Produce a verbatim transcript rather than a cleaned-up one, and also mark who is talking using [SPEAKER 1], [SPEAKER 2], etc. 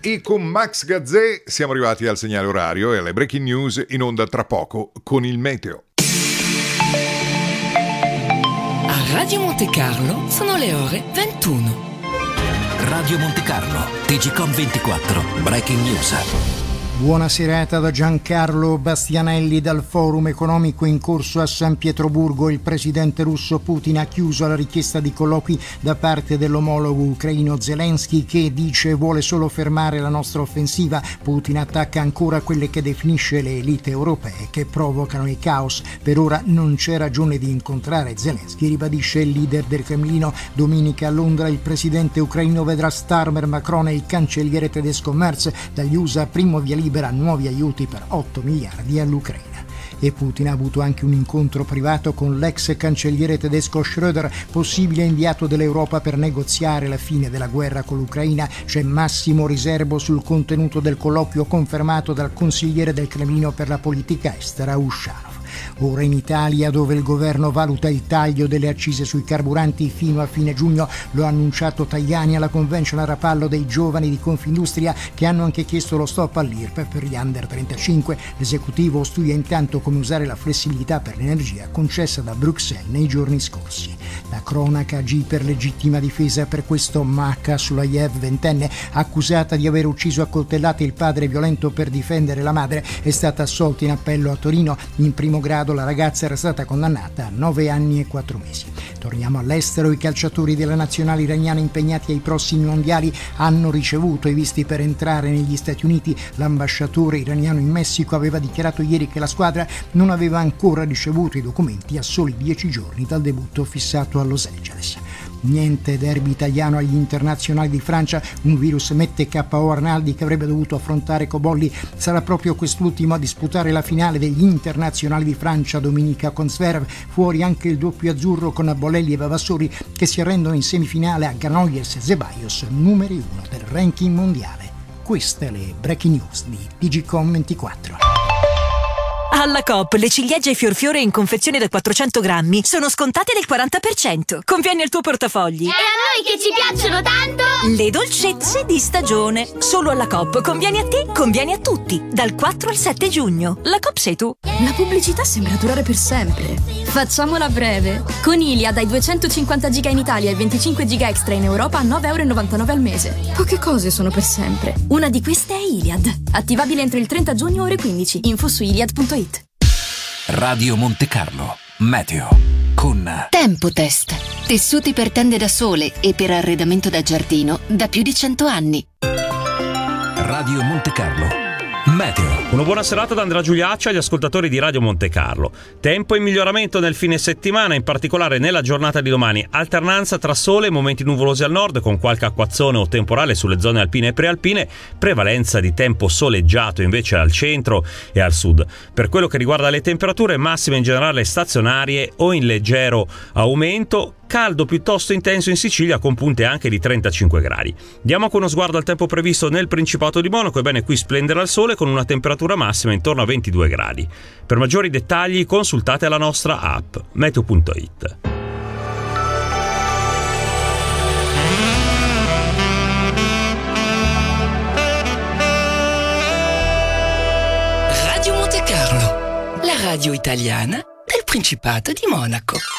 [SPEAKER 1] E con Max Gazzè siamo arrivati al segnale orario e alle breaking news in onda tra poco con il meteo.
[SPEAKER 2] A Radio Monte Carlo sono le ore ventuno.
[SPEAKER 3] Radio Monte Carlo, T G Com ventiquattro, breaking news.
[SPEAKER 4] Buona serata da Giancarlo Bastianelli dal Forum economico in corso a San Pietroburgo. Il presidente russo Putin ha chiuso alla richiesta di colloqui da parte dell'omologo ucraino Zelensky, che dice vuole solo fermare la nostra offensiva. Putin attacca ancora quelle che definisce le elite europee che provocano il caos. Per ora non c'è ragione di incontrare Zelensky, ribadisce il leader del Cremlino. Domenica a Londra il presidente ucraino vedrà Starmer, Macron e il cancelliere tedesco Merz. Dagli U S A primo via libera nuovi aiuti per otto miliardi all'Ucraina. E Putin ha avuto anche un incontro privato con l'ex cancelliere tedesco Schröder, possibile inviato dell'Europa per negoziare la fine della guerra con l'Ucraina. C'è massimo riservo sul contenuto del colloquio confermato dal consigliere del Cremlino per la politica estera Ushanov. Ora in Italia, dove il governo valuta il taglio delle accise sui carburanti fino a fine giugno, lo ha annunciato Tajani alla convention a Rapallo dei giovani di Confindustria, che hanno anche chiesto lo stop all'I R P E F per gli under trentacinque. L'esecutivo studia intanto come usare la flessibilità per l'energia concessa da Bruxelles nei giorni scorsi. La cronaca G per legittima difesa per questo Maka Sulayev, ventenne, accusata di aver ucciso a coltellate il padre violento per difendere la madre, è stata assolta in appello a Torino. In primo grado la ragazza era stata condannata a nove anni e quattro mesi. Torniamo all'estero. I calciatori della nazionale iraniana impegnati ai prossimi mondiali hanno ricevuto i visti per entrare negli Stati Uniti. L'ambasciatore iraniano in Messico aveva dichiarato ieri che la squadra non aveva ancora ricevuto i documenti a soli dieci giorni dal debutto fissato a Los Angeles. Niente derby italiano agli internazionali di Francia. Un virus mette K O Arnaldi, che avrebbe dovuto affrontare Cobolli. Sarà proprio quest'ultimo a disputare la finale degli internazionali di Francia domenica con Zverev. Fuori anche il doppio azzurro con Bolelli e Vavassori, che si arrendono in semifinale a Granollers e Zeballos, numeri uno del ranking mondiale. Queste le breaking news di T G Com ventiquattro.
[SPEAKER 5] Alla Coop le ciliegie fior fiore in confezione da quattrocento grammi sono scontate del quaranta per cento. Conviene al tuo portafogli.
[SPEAKER 6] E a noi che ci piacciono tanto!
[SPEAKER 5] Le dolcezze di stagione. Solo alla Coop. Conviene a te, conviene a tutti. Dal quattro al sette giugno. La Coop sei tu.
[SPEAKER 7] La pubblicità sembra durare per sempre. Facciamola breve. Con Iliad hai duecentocinquanta giga in Italia e venticinque giga extra in Europa a nove virgola novantanove euro al mese. Poche cose sono per sempre. Una di queste è Iliad. Attivabile entro il trenta giugno ore quindici. Info su iliad punto it.
[SPEAKER 3] Radio Monte Carlo, meteo con
[SPEAKER 8] Tempotest, tessuti per tende da sole e per arredamento da giardino da più di cento anni.
[SPEAKER 3] Radio Monte Carlo, meteo.
[SPEAKER 9] Una buona serata da Andrea Giuliaccio agli ascoltatori di Radio Monte Carlo. Tempo in miglioramento nel fine settimana, in particolare nella giornata di domani. Alternanza tra sole e momenti nuvolosi al nord, con qualche acquazzone o temporale sulle zone alpine e prealpine. Prevalenza di tempo soleggiato invece al centro e al sud. Per quello che riguarda le temperature, massime in generale stazionarie o in leggero aumento. Caldo piuttosto intenso in Sicilia, con punte anche di trentacinque gradi. Diamo anche uno sguardo al tempo previsto nel Principato di Monaco. Ebbene, qui splenderà il sole con una temperatura massima intorno a ventidue gradi. Per maggiori dettagli consultate la nostra app meteo punto it.
[SPEAKER 2] Radio Monte Carlo, la radio italiana del Principato di Monaco.